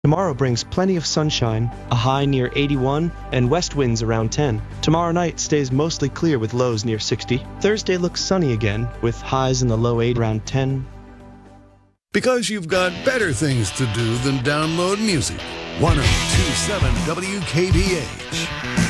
Tomorrow brings plenty of sunshine, a high near 81, and west winds around 10. Tomorrow night stays mostly clear with lows near 60. Thursday looks sunny again, with highs in the low 8 around 10. Because you've got better things to do than download music. 1027 WKBH.